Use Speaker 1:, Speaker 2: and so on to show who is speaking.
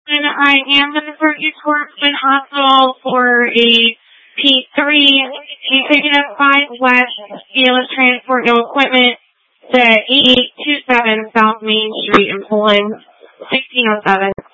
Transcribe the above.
Speaker 1: And I am going to refer you to Workman Hospital for a P3 Unit 5 West Deal of Transport No Equipment to 8827 South Main Street in Poland, 1607.